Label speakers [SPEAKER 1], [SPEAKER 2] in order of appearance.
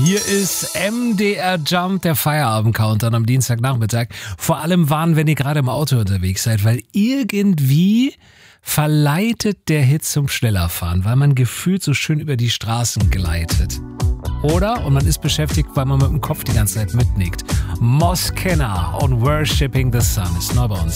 [SPEAKER 1] Hier ist MDR Jump, der Feierabend-Countdown am Dienstagnachmittag. Vor allem warnen, wenn ihr gerade im Auto unterwegs seid, weil irgendwie verleitet der Hit zum Schnellerfahren, weil man gefühlt so schön über die Straßen gleitet. Oder? Und man ist beschäftigt, weil man mit dem Kopf die ganze Zeit mitnickt. Moskenna und Worshipping the Sun ist neu bei uns.